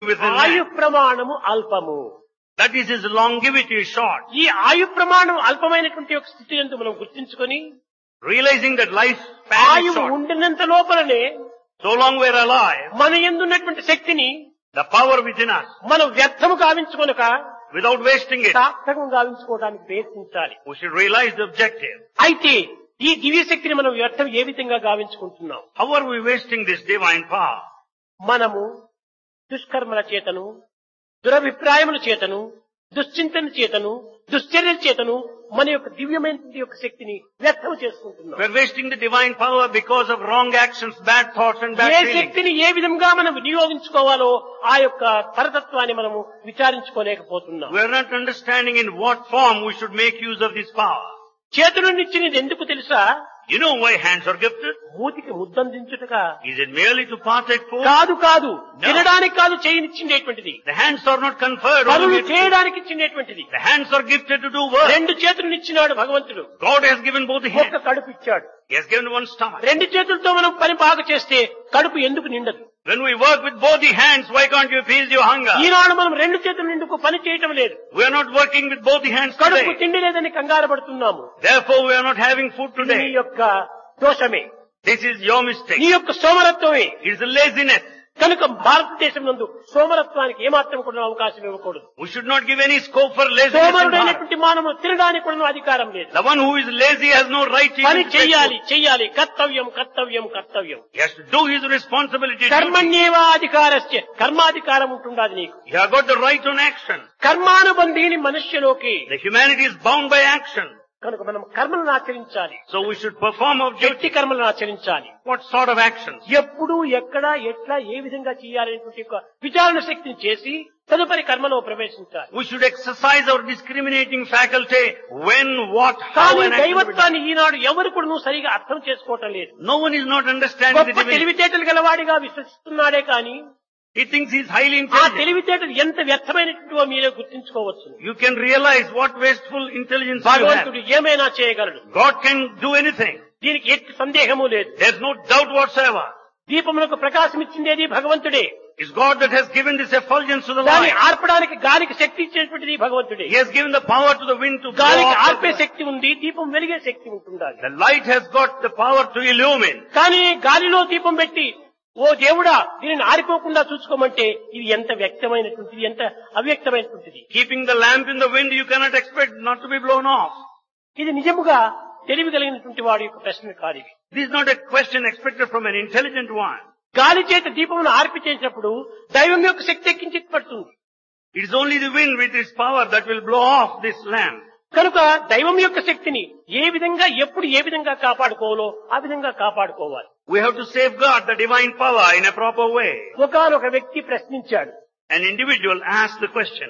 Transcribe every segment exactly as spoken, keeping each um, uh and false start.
within ఆయు man. ప్రమాణము అల్పము. That is, his longevity is short. ఈ ఆయు ప్రమాణం అల్పమైనటువంటి ఒక స్థితి ఎందు మనం గుర్తించుకొని Realizing that life span is ఆయువు short. ఉండినంత లోపలనే So long we are alive, మన యందున్నటువంటి శక్తిని the power within us, మనం వ్యర్థము గావించుకొనక without wasting it, సార్థకం గావించుకోవడానికి ప్రయత్నించాలి. we should realize the objective. అయితే ఈ దివ్య శక్తిని మనం వ్యర్థం ఏ విధంగా గావించుకుంటున్నాం? How are we wasting this divine power? మనము దుష్కర్మల చేతను, దురభిప్రాయముల చేతను, దుశ్చింతన చేతను, దుశ్చర్యల చేతను మన యొక్క దివ్యమైన యొక్క శక్తిని వ్యర్థం చేసుకుంటున్నాం. We are wasting the divine power because of wrong actions, bad thoughts and bad A feelings. శక్తిని ఏ విధంగా మనం వినియోగించుకోవాలో ఆ యొక్క పరతత్వాన్ని మనము విచారించుకోలేకపోతున్నాం. We are not understanding in what form we should make use of this power. చేతులనిచ్చినది ఎందుకు తెలుసా? You know why hands are gifted? మూతికి ముద్దందించుటగా Is it merely to partake food? కాదు కాదు, No. తినడానికి కాదు, చేయనిచ్చిండేటువంటిది. The hands are not conferred on పనులు it. చేయడానికి ఇచ్చిండేటువంటిది. The hands are gifted to do work. రెండు చేతులను ఇచ్చినాడు భగవంతుడు, God has given both the ఒక్క hands. కడుపు ఇచ్చాడు. He has given one stomach. రెండు చేతులతో మనం పని బాగా చేస్తే కడుపు ఎందుకు నిండదు? When we work with both the hands, why can't you appease your hunger? ఈనాడు మనం రెండు చేతుల నిండుకు పని చేయటం లేదు. We are not working with both the hands కడుపు today. తిండి లేదని కంగారు పడుతున్నాము. Therefore, we are not having food ఇది నీ today. యొక్క దోషమే, This is your నీ mistake. యొక్క సోమరత్వమే. It is a laziness. కనుక భారతదేశం నందు సోమరత్వానికి ఏమాత్రం కూడా అవకాశం ఇవ్వకూడదు. We should not give any scope for laziness in Bharat. సోమరుడైనటువంటి మానవుడు తినడానికి కూడా అధికారం లేదు. The one who is lazy has no right to పని eat చెయ్యాలి food. చెయ్యాలి, కర్తవ్యం కర్తవ్యం కర్తవ్యం. He has to do his responsibility. కర్మణ్యేవా అధికారస్య, కర్మాధికారం ఉంటుండాది నీకు. You have got the right on action. కర్మానుబంధీని మనుష్యలోకి. The humanity is bound by action. కనుక మనం కర్మలను ఆచరించాలి. So we should perform our వ్యక్తి duty. కర్మలను ఆచరించాలి. What sort of actions? ఎప్పుడు ఎక్కడ ఎట్లా ఏ విధంగా చేయాలనేటువంటి ఒక విచారణ శక్తిని చేసి తదుపరి కర్మలో ప్రవేశించాలి. We should exercise our discriminating faculty when, what, how కానీ and action will be done. దైవత్వాన్ని ఈనాడు ఎవరు కూడా నువ్వు సరిగా అర్థం చేసుకోవటం లేదు. No one is not understanding the గొప్ప divinity. తెలివితేటలు గలవాడిగా విశ్వసిస్తున్నాడే కానీ He thinks he is highly ఆ intelligent. తెలివితేటలు ఎంత వ్యర్థమైనటువంటివో మీరే గుర్తించుకోవచ్చు. You can realize what wasteful intelligence you have. భగవంతుడు ఏమైనా చేయగలడు, God can do anything. దీనికి ఎట్టి సందేహము లేదు. There's no doubt whatsoever. దీపములకు ప్రకాశం ఇచ్చిందేది భగవంతుడే. It's God that has given this effulgence to the దాన్ని light. ఆర్పడానికి గాలికి శక్తి ఇచ్చేటువంటిది భగవంతుడే. He has given the power to the wind to blow గాలికి off ఆర్పే the- శక్తి ఉంది, దీపం వెలిగే శక్తి ఉంటుండాలి. The light has got the power to illumine. కానీ గాలిలో దీపం పెట్టి ఓ దేవుడా దీనిని ఆరిపోకుండా చూసుకోమంటే ఇది ఎంత వ్యక్తమైనటువంటిది, ఎంత అవ్యక్తమైనటువంటిది. Keeping the lamp in the wind, you cannot expect not to be blown off. ఇది నిజముగా తెలివి కలిగినటువంటి వాడి యొక్క ప్రశ్న కాదు ఇది. This is not a question expected from an intelligent one. గాలి చేత దీపమును ఆర్పి చేసినప్పుడు దైవం యొక్క శక్తి ఎక్కించి పడుతుంది. It is only the wind with its power that will blow off this lamp. కనుక దైవం యొక్క శక్తిని ఏ విధంగా ఎప్పుడు ఏ విధంగా కాపాడుకోవాలో ఆ విధంగా కాపాడుకోవాలి. We have to safeguard the divine power in a proper way. ఒకానొక వ్యక్తి ప్రశ్నించాడు, An individual asked the question,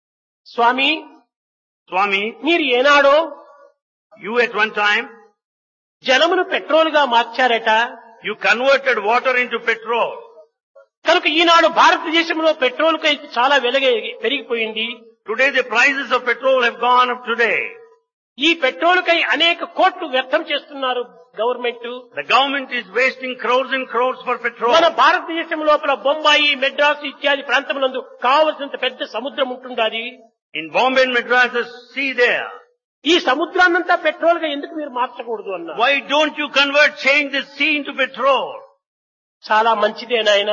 Swamy Swami, మీరు ఏనాడో you at one time, జలమును petrol గా మార్చారట. you converted water into petrol. కనుక ఈనాడు భారతదేశంలో పెట్రోల్ కై చాలా వెలగ పెరిగిపోయింది. Today the prices of petrol have gone up today. ఈ పెట్రోల్ కై అనేక కోట్లు వ్యర్థం చేస్తున్నారు government. The government is wasting crores and crores for petrol. మన భారతదేశం లోపల బొంబాయి, మెడ్రాస్ ఇత్యాది ప్రాంతములందు కావలసినంత పెద్ద సముద్రం ఉంటుండాలి. In Bombay and Madras, there's sea there. ఈ సముద్రాన్నంతా పెట్రోల్ గా ఎందుకు మీరు మార్చకూడదు అన్నారు. Why don't you convert, change the sea into petrol? చాలా మంచిదే నాయన,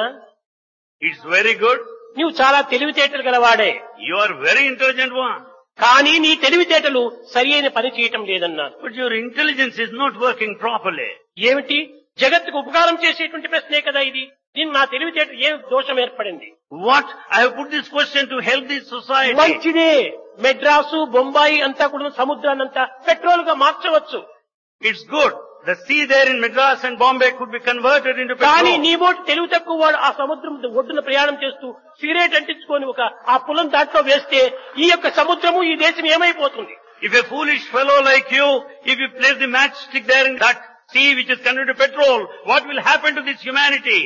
It's very good. నువ్వు చాలా తెలివితేటలు గలవాడే, You are very intelligent one. కానీ నీ తెలివితేటలు సరి అయిన పని చేయటం లేదన్నారు. But your intelligence is not working properly. ఏమిటి? జగత్తుకు ఉపకారం చేసేటువంటి ప్రశ్నే కదా ఇది. దీన్ని నా తెలివితేట ఏ దోషం ఏర్పడింది? What? I have put this question to help this society. మంచిదే, మెడ్రాసు బొంబాయి అంతా కూడా సముద్రాన్నంతా పెట్రోల్ గా మార్చవచ్చు. It's good. The sea there in Madras and Bombay could be converted into కానీ petrol. నీ బోటు తెలివి తక్కువ వాడు ఆ సముద్రం ఒడ్డున ప్రయాణం చేస్తూ సిగరెట్ అంటించుకొని ఒక ఆ పులం దాంట్లో వేస్తే ఈ యొక్క సముద్రము ఈ దేశం ఏమైపోతుంది? If a foolish fellow like you, if you place the matchstick there in that sea which is converted to petrol, what will happen to this humanity?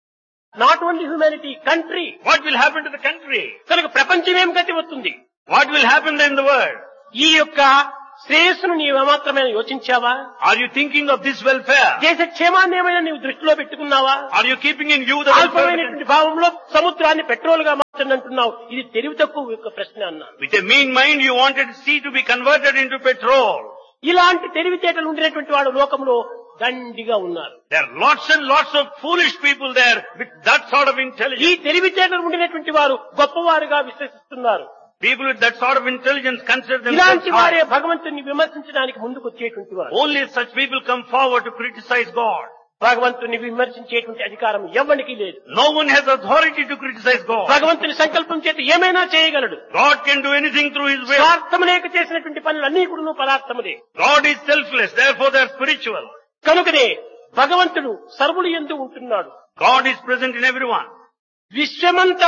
Not only humanity, country. What will happen to the country? కనుక ప్రపంచం ఏం గతి వస్తుంది? What will happen in the world? ఈ యొక్క శ్రేయస్సును నీవు ఏమాత్రమైన యోచించావా? Are you thinking of this welfare? దేశ క్షేమాన్ని ఏమైనా నీవు దృష్టిలో పెట్టుకున్నావా? Are you keeping in view the welfare? అల్పమైనటువంటి భావంలో సముద్రాన్ని పెట్రోల్ గా మార్చండి అంటున్నావు. ఇది తెలివి తక్కువ యొక్క ప్రశ్న అన్నా. With a mean mind you wanted sea to be converted into petrol. ఇలాంటి తెలివితేటలు ఉండినటువంటి వాడు లోకంలో దండిగా ఉన్నారు. There are lots and lots of foolish people there with that sort of ఈ intelligence. తెలివితేటలు ఉండినటువంటి వారు గొప్పవారుగా విశ్వసిస్తున్నారు. People with that sort of intelligence consider themselves ఇలాంటి వారే high. భగవంతుని విమర్శించడానికి ముందుకు వచ్చేటువంటి వారు. Only such people come forward to criticize God. భగవంతుని విమర్శించేటువంటి అధికారం ఎవరికి లేదు. No one has authority to criticize God. భగవంతుని సంకల్పం చేత ఏమైనా చేయగలడు. God can do anything through His will. స్వార్థము లేక చేసినటువంటి పనులన్నీ కూడా పరార్థములే. God is selfless, therefore they are spiritual. కనుకనే భగవంతుడు సర్వులు యందు ఉంటున్నాడు. God is present in everyone. విశ్వమంతా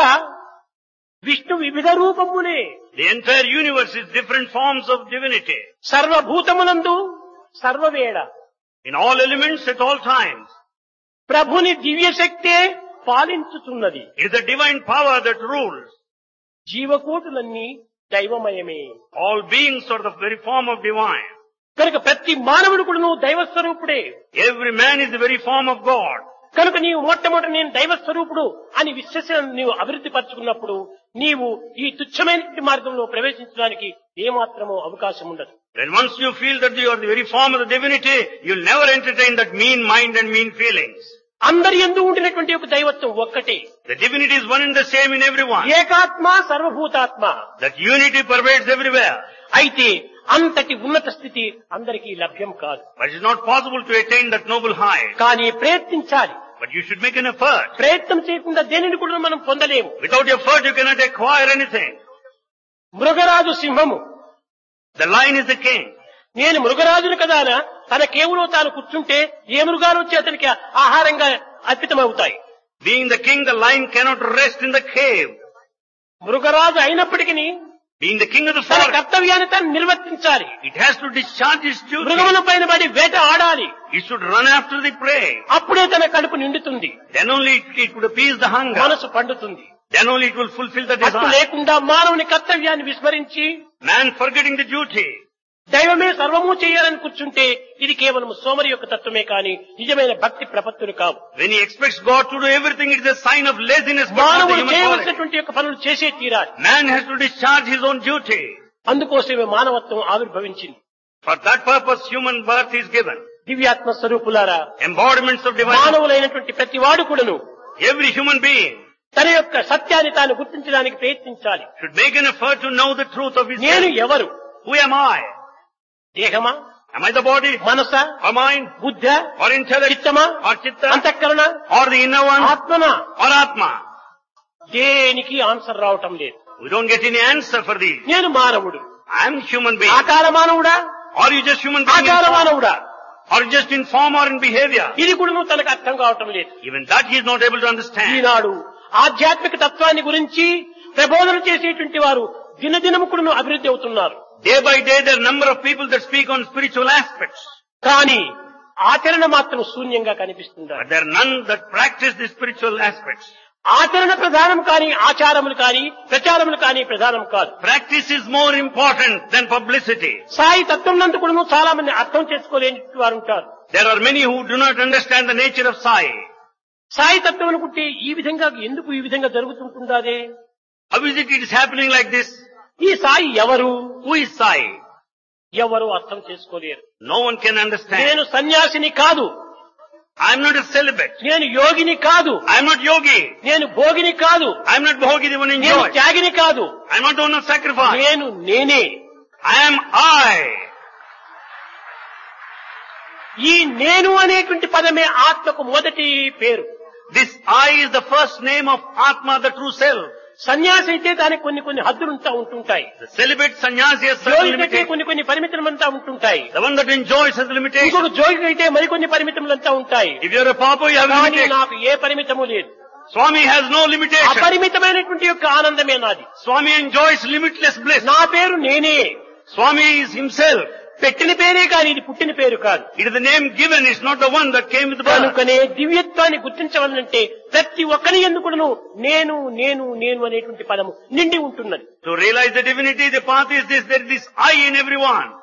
విష్ణు వివిధ రూపములే. The entire universe is different forms of divinity. సర్వభూతములందు సర్వవేళ In all elements at all times. ప్రభుని దివ్య శక్తే పాలించుతున్నది. It is the divine power that rules. జీవకోటులన్నీ దైవమయమే. All beings are the very form of divine. కనుక ప్రతి మానవుడు కూడా దైవ స్వరూపుడే. Every man is the very form of God. కనుక నీవు మొట్టమొదటి నేను దైవ స్వరూపుడు అని విశ్వసన నీవు అభివృద్ధి పరచుకున్నప్పుడు నీవు ఈ తుచ్చమైన మార్గంలో ప్రవేశించడానికి ఏమాత్రమో అవకాశం ఉండదు. When once you feel that you are the very form of the divinity, you'll never entertain that mean mind and mean feelings. అందరి యందు ఉండినటువంటి ఒక దైవత్వం ఒక్కటే. The divinity is one and the same in everyone. ఏకాత్మ సర్వభూతాత్మ. That unity pervades everywhere. అయితే అంతటి ఉన్నత స్థితి అందరికీ లభ్యం కాదు. But it is not possible to attain that noble height. కానీ ప్రయత్నించాలి. But you should make an effort. ప్రయత్నం చేయకుండా దేనిని కూడా మనం పొందలేము. Without effort you cannot acquire anything. మృగరాజు సింహము. The lion is the king. నేను మృగరాజును కదానా తన కేవలం తాను కూర్చుంటే ఏ మృగాలు వచ్చి అతనికి ఆహారంగా అర్పితమవుతాయి. Being the king, the lion cannot rest in the cave. మృగరాజు అయినప్పటికీ Being the king of the తన forest, కర్తవ్యాన్ని తను నిర్వర్తించాలి. it has to discharge its duty. మృగముల పైన పడి వేట ఆడాలి. It should run after the prey. అప్పుడే తన కడుపు నిండుతుంది. Then only it, it would appease the hunger. మనసు పండుతుంది. Then only it will fulfill the అట్టు desire. లేకుండా మానవుని కర్తవ్యాన్ని విస్మరించి Man forgetting the duty. దైవమే సర్వము చేయాలని కూర్చుంటే ఇది కేవలం సోమరి యొక్క తత్వమే కాని నిజమైన భక్తి ప్రపత్తులు కావు. When he expects God to do everything, it is a sign of laziness. But not the మానవుడు human quality. చేయవలసినటువంటి యొక్క పనులు చేసే తీరాలి. Man has to discharge his own duty. అందుకోసమే మానవత్వం ఆవిర్భవించింది. For that purpose, human birth is given. దివ్యాత్మ స్వరూపులారా, Embodiments of divine. మానవులైనటువంటి ప్రతి వాడు కూడాను Every human being తన యొక్క సత్యాన్ని తాను గుర్తించడానికి ప్రయత్నించాలి. should make an effort to know the truth of his నేను self. ఎవరు? Who am I? దేహమా, Am I the body? మనస, Or mind? Buddha, Or intellect? చిత్తమా, Or chitta? అంతఃకరణ, Or the inner one? ఆత్మనా, Or atma? దేనికి ఆన్సర్ రావటం లేదు. We don't get any answer for these. నేను మానవుడు. I am human being. ఆకార మానవుడా, Or you just human being in ఆకార form? మానవుడా, Or just in form or in behavior? ఇది కూడా తనకు అర్థం కావటం లేదు. Even that he is not able to understand. ఈనాడు ఆధ్యాత్మిక తత్వాన్ని గురించి ప్రబోధన చేసేటువంటి వారు దినదినము కూడా అభివృద్ధి అవుతున్నారు. Day by day there are a number of people that speak on spiritual aspects. కానీ ఆచరణ మాత్రం శూన్యంగా కనిపిస్తున్నారు. But there are none that practice the spiritual aspects. ఆచరణ ప్రధానం కానీ ఆచారములు కానీ ప్రచారములు కానీ ప్రధానం కాదు. Practice is more important than publicity. Sai తత్వం నందు కూడా చాలా మంది అర్థం చేసుకోలేని వారు ఉంటారు. There are many who do not understand the nature of Sai. Sai తత్వం అనుకుంటే ఈ విధంగా ఎందుకు ఈ విధంగా జరుగుతుంటుందాదే? How is it it is happening like this? ఈ సాయి ఎవరు? Who is Sai? ఎవరు అర్థం చేసుకోలేరు. No one can understand. నేను సన్యాసిని కాదు, I am not a celibate. నేను యోగిని కాదు, I am not yogi. నేను భోగిని కాదు, I am not bhogi, the one నేను enjoy. త్యాగిని కాదు, I am not the one of sacrifice. నేను నేనే. I am I. ఈ నేను అనేటువంటి పదమే ఆత్మకు మొదటి పేరు. This I is the first name of Atma, the true self. సన్యాసి అయితే దానికి కొన్ని కొన్ని హద్దులుంటా ఉంటుంటాయి. The celibate sannyasi has certain యోగి అయితే limitations. కొన్ని కొన్ని పరిమితులంతా ఉంటుంటాయి. The one that enjoys has limitations. ఇంకొక జోగి అయితే మరికొన్ని పరిమితములంతా ఉంటాయి. If you are a papa, you have కానీ limitations. నాకు ఏ పరిమితము లేదు. Swami has no limitation. అపరిమితమైనటువంటి యొక్క ఆనందమే నాది. Swami enjoys limitless bliss. నా పేరు నేనే. Swami is himself. పెట్టిన పేరే కాదు, ఇది పుట్టిన పేరు కాదు. It is the name given, it's not the one that came with birth. కనుకనే దివ్యత్వాన్ని గుర్తించవాలంటే ప్రతి ఒక్కరి ఎందుకును నేను నేను నేను అనేటువంటి పదము నిండి ఉంటున్నది. To realize the divinity, the path is this, there is this I in everyone.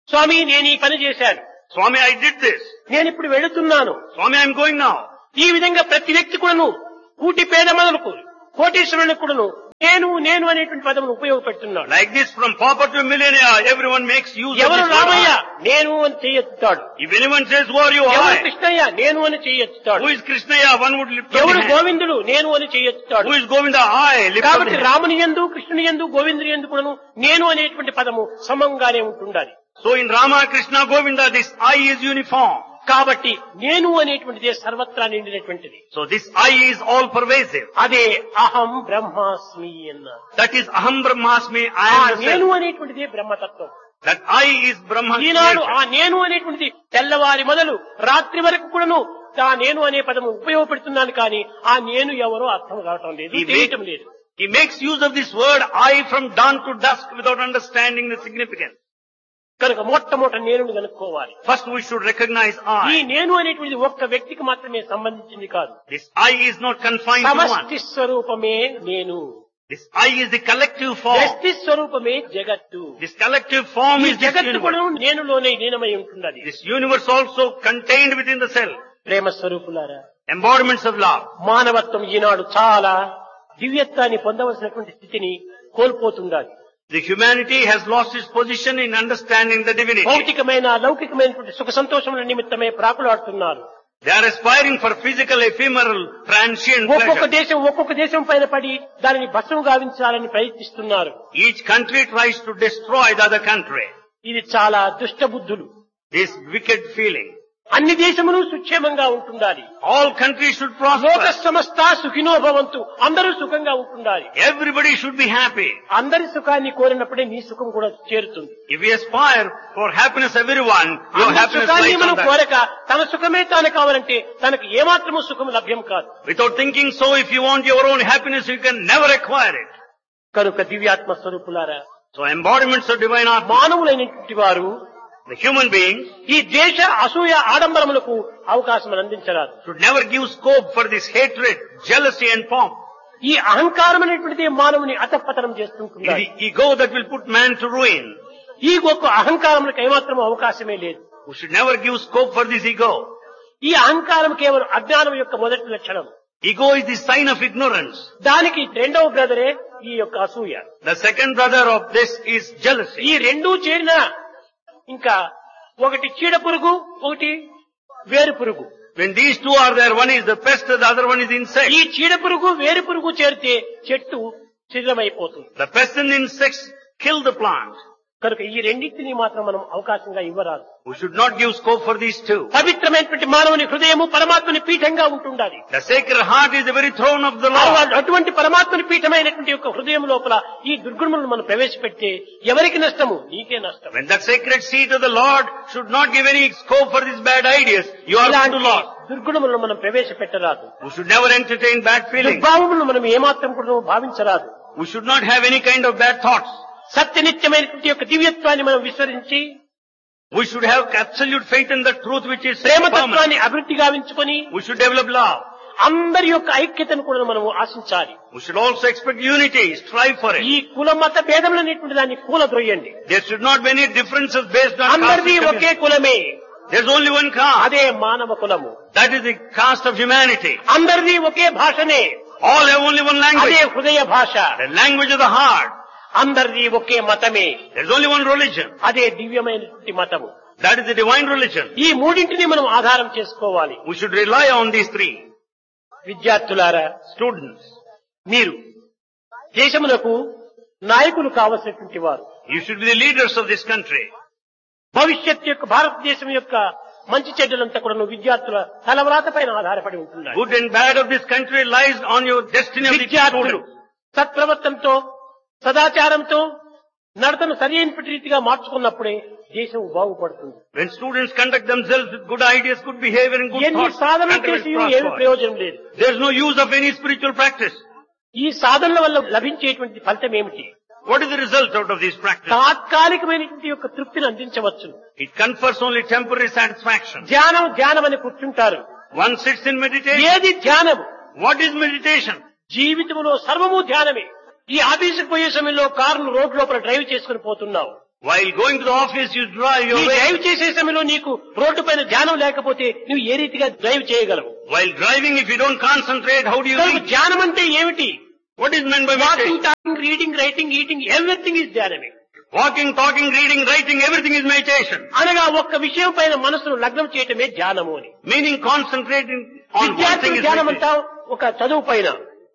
స్వామి నేను ఈ పని చేశాను, Swami, I did this. నేను ఇప్పుడు వెళుతున్నాను. Swami, I am going now. ఈ విధంగా ప్రతి వ్యక్తి కూడాను కూటి పేద మొదలుకు కోటీశ్వరునికి కూడాను నేను నేను అనేటువంటి పదమును ఉపయోగపెడుతున్నాడు. Like this, from pauper to millionaire, everyone makes use of ఎవరు this రామయ్య word. నేను అని చేయెత్తుతాడు. If anyone says, who are you? ఎవరు I. కృష్ణయ్య నేను అని చేయెత్తుతాడు. Who is Krishnaya? One would lift up ఎవరు the hand. గోవిందుడు నేను అని చేయెత్తుతాడు. Who is Govinda? I. Lift up the కాబట్టి hand. రాముని యందు కృష్ణుని యందు గోవిందుని యందు కూడాను నేను అనేటువంటి పదము సమంగానే ఉంటుండాలి. So in Rama, Krishna, Govinda, this I is uniform. కాబట్టి నేను అనేటువంటిదే సర్వత్రా నిండినటువంటిది. So this I is all pervasive. అదే అహం బ్రహ్మాస్మి అన్నారు. That is Aham Brahmasmi, I ఆ am the నేను self. అనేటువంటిదే బ్రహ్మతత్వం. That I is Brahma. Eenadu creator. ఆ నేను అనేటువంటిది తెల్లవారి మొదలు రాత్రి వరకు కూడాను ఆ నేను అనే పదము ఉపయోగపెడుతున్నాను కానీ ఆ నేను ఎవరో అర్థం కావటం లేదు, He తెలియటం make- లేదు. He makes use of this word I from dawn to dusk without understanding the significance. కనుక మొట్టమొదట నేను కనుక్కోవాలి. First we should recognize ఈ I. నేను అనేటువంటిది ఒక్క వ్యక్తికి మాత్రమే సంబంధించింది కాదు. This I is not confined to one. సమష్టి స్వరూపమే నేను, This I is the collective form. వ్యష్టి స్వరూపమే జగత్తు. This collective form ఈ is this జగత్తు కూడా universe. నేనులోనే లీనమై ఉంటున్నది. This universe also contained within the self. ప్రేమ స్వరూపులారా, Embodiments of love. మానవత్వం ఈనాడు చాలా దివ్యత్వాన్ని పొందవలసినటువంటి స్థితిని కోల్పోతుండాలి. The humanity has lost its position in understanding the divinity. భౌతికమైన లౌకికమైనటువంటి సుఖ సంతోషముల నిమిత్తమే ప్రాకులాడుతున్నారు. They are aspiring for physical, ephemeral, transient ఒక్కొక్క pleasure. దేశం ఒక్కొక్క దేశం పైన పడి దానిని భస్మం గావించాలని ప్రయత్నిస్తున్నారు. Each country tries to destroy the other country. ఇది చాలా దుష్ట బుద్ధులు. This wicked feeling. అన్ని దేశములు సుక్షేమంగా ఉంటుండాలి. All countries should లోక prosper. సమస్త సుఖినో భవంతు, అందరూ సుఖంగా ఉంటుండాలి. Everybody should be happy. అందరి సుఖాన్ని కోరినప్పుడే నీ సుఖం కూడా చేరుతుంది. If we aspire for happiness everyone, your అందరి happiness సుఖాన్ని lies మనం on that. కోరక తన సుఖమే తాను కావాలంటే తనకు ఏమాత్రమూ సుఖం లభ్యం కాదు. Without thinking so, if you want your own happiness, you can never acquire it. కనుక దివ్యాత్మ స్వరూపులారా, So embodiments of divine art, మానవులైనటువంటి వారు the human beings, ఈ ద్వేష అసూయ ఆడంబరములకు అవకాశం అందించరాదు. should never give scope for this hatred, jealousy and pomp. ఈ అహంకారం అనేటువంటిది మానవుని అతపతనం It is చేస్తుంటుంది. the ego that will put man to ruin. ఈ గొప్ప అహంకారములకు ఏమాత్రం అవకాశమే లేదు. We should never give scope for this ego. ఈ అహంకారం కేవలం అజ్ఞానం యొక్క మొదటి లక్షణం. Ego is the sign of ignorance. దానికి రెండవ బ్రదరే ఈ యొక్క అసూయ. The second brother of this is jealousy. ఈ రెండూ చేరిన ఇంకా ఒకటి చీడ పురుగు, ఒకటి వేరు పురుగు. When these two are there, one is the pest, the other one is insect. ఈ చీడ పురుగు వేరు పురుగు చేరితే చెట్టు శిథిలమైపోతుంది. The pest and the insects kill the plant. కనుక ఈ రెండింటిని మాత్రం మనం అవకాశంగా ఇవ్వరాదు. We should not give scope for these two. పవిత్రమైనటువంటి మానవుని హృదయము పరమాత్మని పీఠంగా ఉంటుండాలి. The sacred heart is the very throne of the Lord. వాళ్ళు అటువంటి పరమాత్మని పీఠమైనటువంటి యొక్క హృదయం లోపల ఈ దుర్గుణములను మనం ప్రవేశపెడితే ఎవరికి నష్టము? నీకే నష్టం. When that sacred seat of the Lord should not give any scope for these bad ideas, you are going to ఇలాంటి loss. దుర్గుణములను మనం ప్రవేశపెట్టరాదు. We should never entertain bad feelings. దుర్భావములను మనం ఏమాత్రం కూడా భావించరాదు. We should not have any kind of bad thoughts. సత్యనిత్యమైనటువంటి యొక్క దివ్యత్వాన్ని మనం విస్మరించి We should have absolute faith in the truth which is permanent. ప్రేమతత్వాన్ని అభివృద్ధి గావించుకొని We should develop love. అందరి యొక్క ఐక్యతను కూడా మనం ఆశించాలి. We should also expect unity, strive for ఈ it. కుల మత భేదములు అనేటువంటి దాన్ని కూలద్రోయండి. There should not be any differences based on caste. అందరిది and ఒకే community. కులమే, There's only one caste. అదే మానవ కులము. That is the caste of humanity. అందరిది ఒకే భాషనే, All have only one అదే language. హృదయ భాష. The language of the heart. అందరిది ఒకే మతమే, There's only one religion. అదే దివ్యమైనటువంటి మతము. That is the divine religion. ఈ మూడింటిని మనం ఆధారం చేసుకోవాలి. We should rely on these three. విద్యార్థులారా, Students, మీరు దేశమునకు నాయకులు కావలసినటువంటి వారు. you should be the leaders of this country. భవిష్యత్ యొక్క భారతదేశం యొక్క మంచి చెడ్డలంతా కూడా విద్యార్థుల తలవ్రాత పైన ఆధారపడి ఉంటున్నాయి. Good and bad of this country lies on your destiny of the విద్యార్థులు students. సత్ప్రవర్తనతో సదాచారంతో నడతను సరైన రీతిగా మార్చుకున్నప్పుడే దేశం బాగుపడుతుంది. When students conduct themselves with good ideas, good behavior and good ఎన్ని thoughts, సాధనలు country చేసి will ఏమి prosper. ప్రయోజనం లేదు. There's no use of any spiritual practice. ఈ సాధనల వల్ల లభించేటువంటి ఫలితం ఏమిటి? What is the result out of these practices? తాత్కాలికమైనటువంటి యొక్క తృప్తిని అందించవచ్చు. It confers only temporary satisfaction. ధ్యానం ధ్యానం అని కూర్చుంటారు. One sits in meditation. ఏది ధ్యానం? What is meditation? జీవితంలో సర్వము ధ్యానమే. ఈ ఆఫీసుకు పోయే సమయంలో కారును రోడ్ లోపల డ్రైవ్ చేసుకుని పోతున్నావు. While going to the office, you drive your ఈ way. డ్రైవ్ చేసే సమయంలో నీకు రోడ్డు పైన ధ్యానం లేకపోతే నువ్వు ఏ రీతిగా డ్రైవ్ చేయగలవు? While driving, if you don't concentrate, how do you కనుక reach? ధ్యానం అంటే ఏమిటి? What is meant by walking, meditation? Talking, reading, writing, eating, everything is ధ్యానమే. Walking, talking, reading, writing, everything is meditation. అనగా ఒక్క విషయం పైన మనసును లగ్నం చేయటమే ధ్యానము అని. Meaning concentrating on one thing విద్యార్థులు is ధ్యానం meditation. అంతా ఒక చదువు పైన,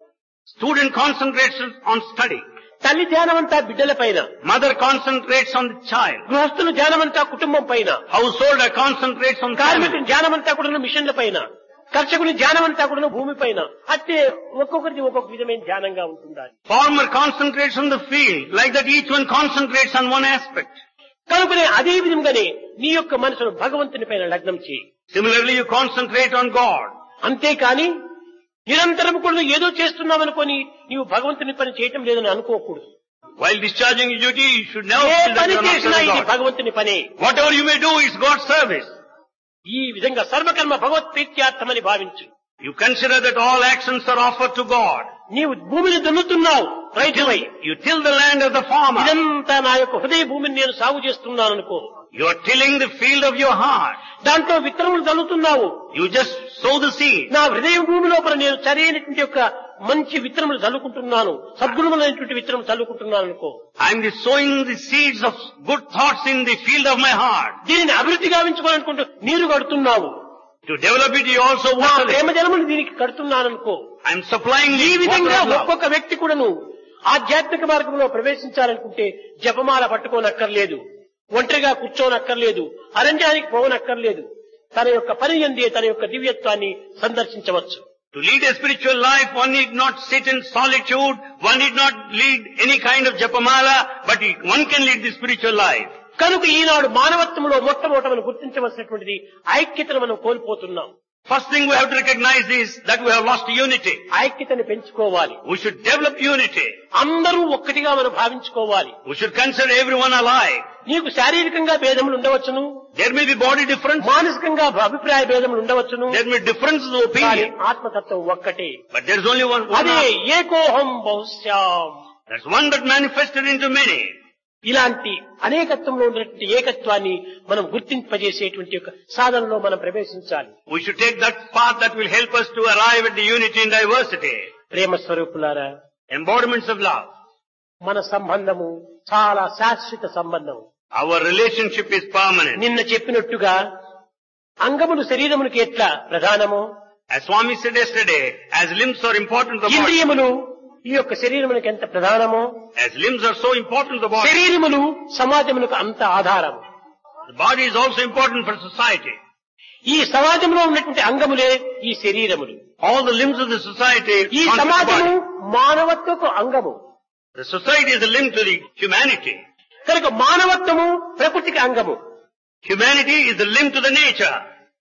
Student concentrates on study. తల్లి ధ్యానం అంతా బిడ్డల పైన, Mother concentrates on the child. గృహస్థులు ధ్యానం అంతా కుటుంబం పైన, Householder concentrates on family. కార్మికుని ధ్యానం అంతా కూడా మిషన్ల పైన, కర్షకుని ధ్యానం అంతా కూడా భూమి పైన. అట్టే ఒక్కొక్కరిది ఒక్కొక్క విధమైన ధ్యానంగా ఉంటుండాలి. Farmer concentrates on the field. Like that, each one concentrates on one aspect. కనుకనే అదే విధంగానే నీ యొక్క మనసును భగవంతుని పైన లగ్నం చేయి. Similarly, you concentrate on God. అంతేకాని నిరంతరం కూడా ఏదో చేస్తున్నామనుకొని నీవు భగవంతుని పని చేయటం లేదని అనుకోకూడదు. While discharging your duty, you should never A feel that పని you are not చేసినా serving ఇది God. భగవంతుని పనే. Whatever you may do is God's service. ఈ విధంగా సర్వకర్మ భగవత్ప్రీత్యార్థమని భావించు. You consider that all actions are offered to God. నీవు భూమిని దున్నుతున్నావు రైతువై. You till the land of the farmer. ఇదంతా నా యొక్క హృదయ భూమిని నేను సాగు చేస్తున్నాను అనుకో. You are tilling the field of your heart. దాంట్లో విత్తనములు చల్లుతున్నావు. You just sow the seed. నా హృదయ భూమి లోపల నేను సరైనటువంటి యొక్క మంచి విత్తనములు చల్లుకుంటున్నాను, సద్గుణములైనటువంటి విత్తనం చల్లుకుంటున్నాను అనుకో. I am sowing the seeds of good thoughts in the field of my heart. దీనిని అభివృద్ధి గావించుకోవాలనుకుంటూ నీరు కడుతున్నావు. To develop it, you also నా water ప్రేమ it. జలములు దీనికి కడుతున్నాననుకో. I am supplying ఈ the విధంగా water of love. ఒక్కొక్క వ్యక్తి కూడాను ఆధ్యాత్మిక మార్గంలో ప్రవేశించాలనుకుంటే జపమాల పట్టుకోనక్కర్లేదు, ఒంటరిగా కూర్చోనక్కర్లేదు, అరణ్యానికి పోవనక్కర్లేదు. తన యొక్క పని యందే తన యొక్క దివ్యత్వాన్ని సందర్శించవచ్చు. To lead a spiritual life, one need not sit in solitude, one need not lead any kind of japamala, but it- one can lead the spiritual life. కనుక ఈనాడు మానవత్వంలో మొట్టమొదట మనం గుర్తించవలసినటువంటిది ఐక్యతను మనం కోల్పోతున్నాం. First thing we have to recognize is that we have lost unity. ఐక్యతను పెంచుకోవాలి. We should develop unity. అందరూ ఒక్కటిగా మనం భావించుకోవాలి. We should consider everyone alike. నీకు శారీరకంగా భేదములు ఉండవచ్చును, There may be body difference, మానసికంగా అభిప్రాయ భేదములు ఉండవచ్చును, there may be differences of కానీ opinion, ఆత్మతత్వం ఒక్కటే. but there is only one. one అదే ఏకోహం బహుశ్యాం. That's one that manifested into many. ఇలాంటి అనేకత్వంలో ఉన్నటువంటి ఏకత్వాన్ని మనం గుర్తింపజేసేటువంటి యొక్క సాధనలో మనం ప్రవేశించాలి. We should take that path that will help us to arrive at the unity and diversity. ప్రేమ స్వరూపులారా, Embodiments of love. మన సంబంధము చాలా శాశ్వత సంబంధం. Our relationship is permanent. నిన్న చెప్పినట్టుగా అంగములు శరీరమునికి ఎట్లా ప్రధానమో, As Swami said yesterday, as limbs are important to the body, ఇంద్రియములు ఈ యొక్క శరీరమునికి ఎంత ప్రధానమో, as limbs are so important to the body, శరీరములు సమాజములకు అంత ఆధారము. the body is also important for society. ఈ సమాజంలో ఉన్నటువంటి అంగములే ఈ శరీరములు. All the limbs of the society ఈ constitute the సమాజము body. మానవత్వపు అంగము. The society is a link to the humanity. కనుక మానవత్వము ప్రకృతికి అంగము, Humanity is the limb to the nature.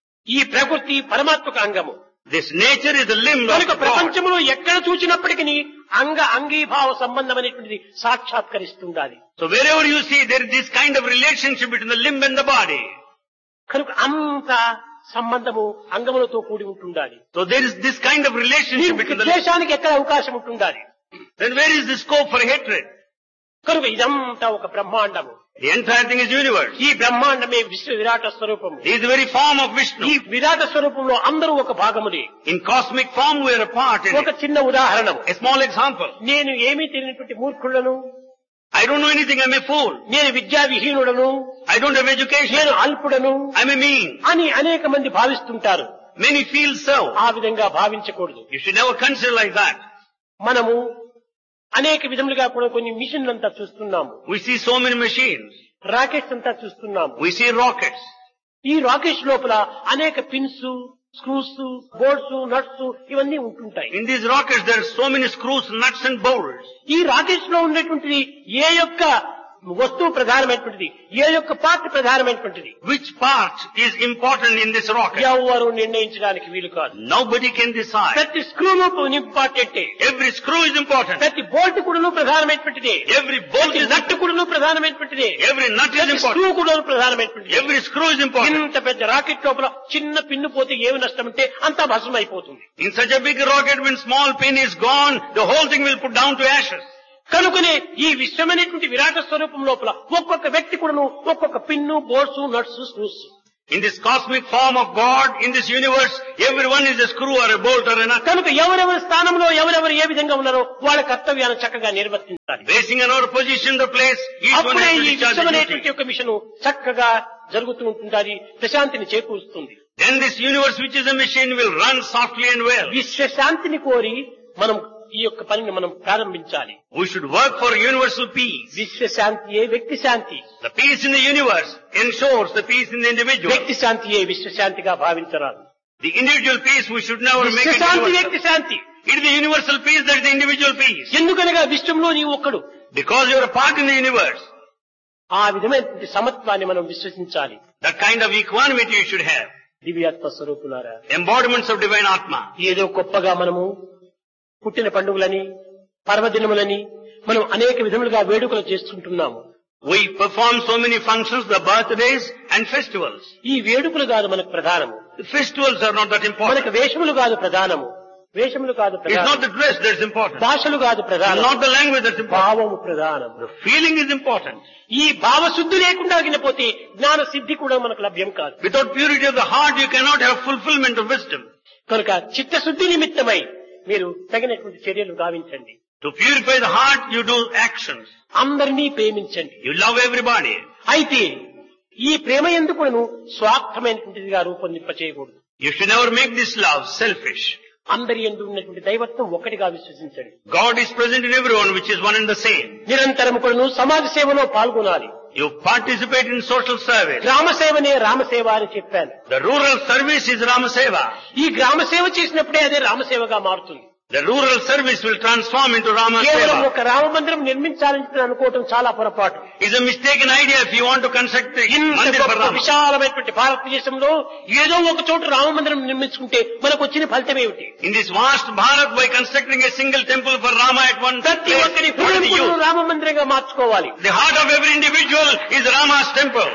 ఈ ప్రకృతి పరమాత్మకు అంగము. This nature is the limb of కనుక God. ప్రపంచంలో ఎక్కడ చూసినప్పటికీ అంగ అంగీభావ సంబంధం అనేటువంటిది సాక్షాత్కరిస్తుండాలి. So wherever you see, there is this kind of relationship between the limb and the body. కనుక అంత సంబంధము అంగములతో కూడి ఉంటుండాలి. So there is this kind of relationship between the limb. ద్వేషానికి ఎక్కడ అవకాశం ఉంటుండాలి. Then where is the scope for hatred? కనుక ఇదంతా ఒక బ్రహ్మాండము. The entire thing is universe. ఈ బ్రహ్మాండమే విశ్వ విరాట స్వరూపము. He is the very form of ఈ Vishnu. విరాట స్వరూపంలో అందరూ ఒక భాగములే. In cosmic form we are a part in ఒక it. చిన్న ఉదాహరణము. A small example. నేను ఏమీ తెలియనటువంటి మూర్ఖులను, I don't know anything, I'm a fool. నేను విద్యా విహీనుడను, I don't have education. నేను అల్పుడను I'm a mean. అని అనేక మంది భావిస్తుంటారు. Many feel so. ఆ విధంగా భావించకూడదు. You should never consider like that. మనము అనేక విధములుగా కూడా కొన్ని మిషన్లంతా చూస్తున్నాము. We see so many machines. Rockets అంతా చూస్తున్నాము. We see rockets. ఈ రాకెట్స్ లోపల అనేక పిన్స్, స్క్రూస్, బోల్ట్స్, నట్స్ ఇవన్నీ ఉంటుంటాయి. In these rockets there are so many screws, nuts and bolts. ఈ రాకెట్స్ లో ఉండేటువంటిది ఏ యొక్క వస్తువు ప్రధానమైనటువంటిది, ఏ యొక్క పార్ట్ ప్రధానమైనటువంటిది Which part is important in this rocket? ఎవరు నిర్ణయించడానికి వీలు కాదు. Nobody can decide. ప్రతి స్క్రూను ఇంపార్టెంటే, Every screw is important. ప్రతి బోల్ట్ కూడాను ప్రధానమైనటువంటిదే, Every bolt ప్రతి is నట్టు కూడాను ప్రధానమైనటువంటిదే, Every nut is ప్రతి important. స్క్రూ కూడాను ప్రధానమైనటువంటిది. Every screw is important. ఇంత పెద్ద రాకెట్ లోపల చిన్న పిన్ను పోతే ఏమి నష్టం అంటే అంతా భస్మం అయిపోతుంది. In such a big rocket, when small pin is gone, the whole thing will put down to ashes. కనుకనే ఈ విశ్వమైనటువంటి విరాట స్వరూపం లోపల ఒక్కొక్క వ్యక్తి కూడాను ఒక్కొక్క pin, boards, nuts, screws. In this cosmic form of God, in this universe, everyone is a screw or a bolt or a nut. కనుక ఎవరెవరి స్థానంలో ఎవరెవరు ఏ విధంగా ఉన్నారో వాళ్ళ కర్తవ్యాన్ని చక్కగా నిర్వర్తించాలి. Basing on our position, the place, each one అప్పుడే has to ఈ discharge the విశ్వమైనటువంటి duty. యొక్క మిషను చక్కగా జరుగుతూ ఉంటుంది, ప్రశాంతిని చేకూరుస్తుంది. Then this universe, which is a machine, will run softly and well. విశ్వశాంతిని కోరి మనం ఈ యొక్క పనిని మనం ప్రారంభించాలి. We should work for universal peace. విశ్వశాంతియే వ్యక్తి శాంతి. The peace in the universe ensures the peace in the individual. వ్యక్తి శాంతియే విశ్వశాంతిగా భావించరాదు. The individual peace we should never make it విశ్వశాంతి universal. వ్యక్తి శాంతి. It is the universal peace that is the individual peace. ఎందుకనగా విశ్వంలో నీవు ఒక్కడు. Because you are a part in the universe. ఆ విధమైనటువంటి సమత్వాన్ని మనం విశ్వసించాలి. That kind of equanimity you should have. దివ్యాత్మ స్వరూపులారా, Embodiments of divine Atma. ఏదో గొప్పగా మనము పుట్టిన పండుగలని, పర్వదినములని మనం అనేక విధములుగా వేడుకలు చేస్తుంటున్నాము. We perform so many functions, the birthdays and festivals. ఈ వేడుకలు కాదు మనకు ప్రధానము. The festivals are not that important. మనకు వేషములు కాదు ప్రధానము. వేషములు కాదు It's ప్రధానం. not the dress that's important. భాషలు కాదు ప్రధానం. Not the language that's important. భావము ప్రధానం. The feeling is important. ఈ భావశుద్ధి లేకుండా ఆగినపోతే జ్ఞాన సిద్ధి కూడా మనకు లభ్యం కాదు. Without purity of the heart, you cannot have fulfillment of wisdom. కనుక చిత్తశుద్ధి నిమిత్తమై మీరు తగినటువంటి చర్యలు గావించండి. To purify the heart, you do actions. అందరినీ ప్రేమించండి. You love everybody. అయితే ఈ ప్రేమ ఎందుకును స్వార్థమైనటువంటిదిగా రూపొందింప చేయకూడదు. You should never make this love selfish. అందరి యందు ఉన్నటువంటి దైవత్వం ఒకటిగా విశ్వసించండి. God is present in everyone, which is one and the same. నిరంతరం కూడాను సమాజ సేవలో పాల్గొనాలి. You participate in social service. గ్రామ సేవనే రామసేవ అని చెప్పాను. The rural service is Rama Seva. ఈ గ్రామ సేవ చేసినప్పుడే అదే రామసేవగా మారుతుంది. The rural service will transform into Rama కేవలం Seva. ఒక రామ మందిరం నిర్మించాలని అనుకోవటం చాలా పొరపాటు. It's a mistaken idea if you want to construct the mandir for Rama. విశాలమైనటువంటి భారతదేశంలో ఏదో ఒక చోట రామ మందిరం నిర్మించుకుంటే మనకు వచ్చిన ఫలితం ఏమిటి? In this vast Bharat, by constructing a single temple for Rama at one ప్రతి place, ఒక్కరి what హృదయం is the కూడా use? రామ మందిరంగా మార్చుకోవాలి. The heart of every individual is Rama's temple.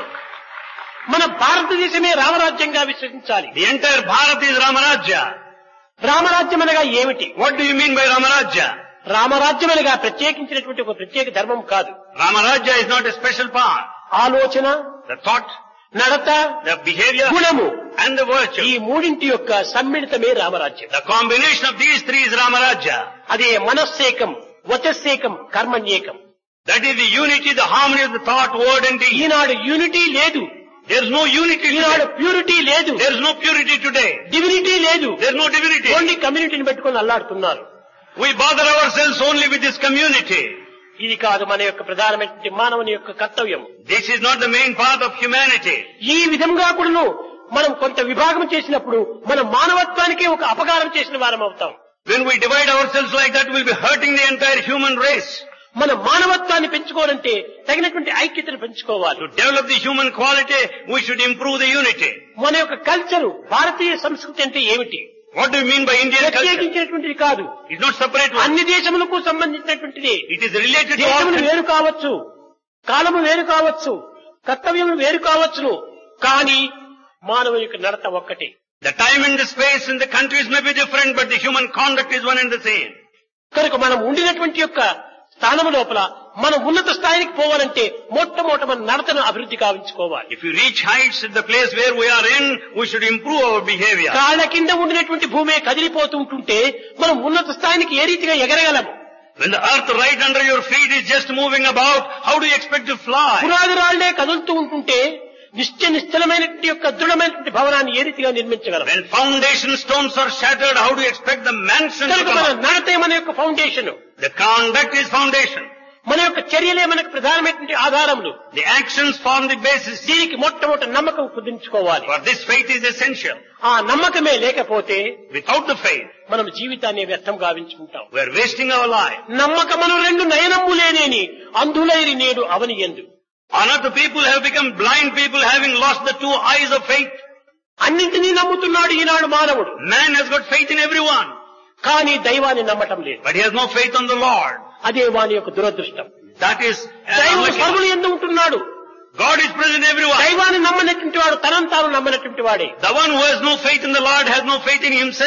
మన భారతదేశమే రామరాజ్యంగా విశ్వసించాలి. The entire Bharat is Ramarajya. రామరాజ్యం అనగా ఏమిటి? What do you mean by Ramarajya? రామరాజ్యం అనగా ప్రత్యేకించినటువంటి ఒక ప్రత్యేక ధర్మం కాదు. Ramarajya is not a special path. ఆలోచన, The thought, నడత, the behavior, గుణము, and the ఈ virtue. మూడింటి యొక్క సమ్మిళితమే రామరాజ్యం. The combination of these three is Ramarajya. అదే మనస్సేకం, వచస్సేకం, కర్మణ్యేకం. That is the unity, the harmony of the thought, word and deed. Eenadu unity లేదు. There is no unity Eenadu today. Purity లేదు. There is no purity today. Divinity లేదు. There is no divinity. Only కమ్యూనిటీని పెట్టుకొని అల్లాడుతున్నారు. We bother ourselves only with this community. ఇది కాదు మన యొక్క ప్రధానమైనటువంటి మానవుని యొక్క కర్తవ్యం. This is not the main path of humanity. ఈ విధంగా కూడాను మనం కొంత విభాగం చేసినప్పుడు మన మానవత్వానికి ఒక అపకారం చేసిన వారం అవుతాం. When we divide ourselves like that, we'll be hurting the entire human race. మన మానవత్వాన్ని పెంచుకోవాలంటే తగినటువంటి ఐక్యతను పెంచుకోవాలి. To develop the human quality, we should improve the unity. మన యొక్క కల్చరు, భారతీయ సంస్కృతి అంటే ఏమిటి? What do you mean by Indian culture? ప్రత్యేకించినటువంటిది కాదు. It's not separate one. అన్ని దేశములకు సంబంధించినటువంటిది. It is related to all దేశములు countries. వేరు కావచ్చు, కాలము వేరు కావచ్చు, కర్తవ్యములు వేరు కావచ్చును, కానీ మానవుని యొక్క నడత ఒక్కటే. The time and the space and the countries may be different, but the human conduct is one and the same. కనుక మనం ఉండినటువంటి యొక్క స్థానము లోపల మనం ఉన్నత స్థాయికి పోవాలంటే మొట్టమొదట మన నడతను అభివృద్ధి కావించుకోవాలి. If you reach heights at the place where we are in, we should improve our behavior. కాళ్ళ కింద ఉండినటువంటి భూమి కదిలిపోతూ ఉంటుంటే మనం ఉన్నత స్థాయికి ఏ రీతిగా ఎగరగలము? When the earth right under your feet is just moving about, how do you expect to fly? పునాది రాళ్లే కదులుతూ ఉంటుంటే నిశ్చయ నిశ్చలమైనటువంటి యొక్క దృఢమైనటువంటి భవనాన్ని ఏ రీతిగా నిర్మించగలం? When foundation stones are shattered, how do you expect the mansion to కనుక come మన up? నడతే మన యొక్క foundation. The conduct is foundation. మన యొక్క చర్యలే మనకు ప్రధానమైనటువంటి ఆధారములు. The actions form the basis. దీనికి మొట్టమొదటి నమ్మకం కుదించుకోవాలి. For this faith is essential. ఆ నమ్మకమే లేకపోతే Without the faith, మనం జీవితాన్ని వ్యర్థం గావించుకుంటాం. we are wasting our life. నమ్మకమును రెండు నయనములేనేని అంధులైరి నేడు అవని యందు. Another people have become blind people, having lost the two eyes of faith. అన్నింటినీ నమ్ముతున్నాడు ఈనాడు మానవుడు. Man has got faith in everyone, కానీ దైవాన్ని నమ్మటం లేదు. but he has no faith on the Lord. అదే వాని యొక్క దురదృష్టం. That is an దైవం unlucky- సర్వులు ఎందు ఉంటున్నాడు. God is present in everyone. దైవాన్ని నమ్మనటువంటి వాడు తనంతాను నమ్మనటువంటి వాడే. The one who has no faith in the Lord has no faith in himself.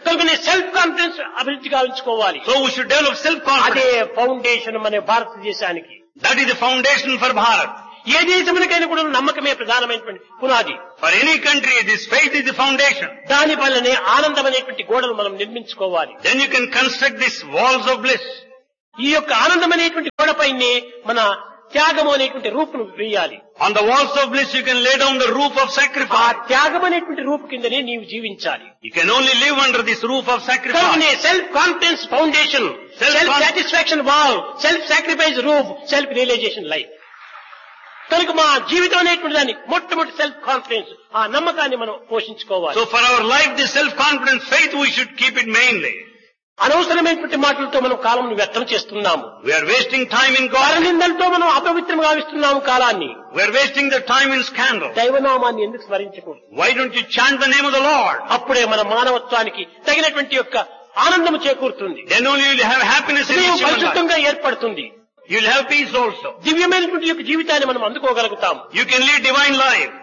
కనుకనే సెల్ఫ్ కాన్ఫిడెన్స్ అభివృద్ధి గావించుకోవాలి. So we should develop self-confidence. అదే ఫౌండేషన్ మన భారతదేశానికి. That is the foundation for Bharat. ఏ దేశములకైనా కూడా నమ్మకమే ప్రధానమైనటువంటి పునాది. For any country, this faith is the foundation. దాని వల్లనే ఆనందం అనేటువంటి గోడలు మనం నిర్మించుకోవాలి. Then you can construct these walls of bliss. ఈ యొక్క ఆనందం అనేటువంటి గోడపైనే మన త్యాగం అనేటువంటి రూపును వేయాలి. On the walls of bliss you can lay down the roof of ఆ sacrifice. త్యాగం అనేటువంటి రూపు కిందనే నీవు జీవించాలి. You can only live under this roof of sacrifice. కనుకనే self confidence foundation, self satisfaction wall, self sacrifice roof, self realisation life. కనుక మా జీవితం అనేటువంటి దాన్ని మొట్టమొదటి సెల్ఫ్ కాన్ఫిడెన్స్, ఆ నమ్మకాన్ని మనం పోషించుకోవాలి. So for our life, this self-confidence faith, we should keep it mainly. అనవసరమైనటువంటి మాటలతో మనం కాలంను వ్యర్థం చేస్తున్నాము. We are wasting time in God. పరనిందలతో మనం అపవిత్రం గావిస్తున్నాము కాలాన్ని. We are wasting the time in scandal. దైవనామాన్ని ఎందుకు స్మరించకూడదు? Why don't you chant the name of the Lord? అప్పుడే మన మానవత్వానికి తగినటువంటి యొక్క ఆనందము చేకూరుతుంది. Then only you will have happiness in హృదయం this human life. పరిశుద్ధంగా ఏర్పడుతుంది. You will have peace also. దివ్యమైనటువంటి యొక్క జీవితాన్ని మనం అందుకోగలుగుతాం. You can lead divine life.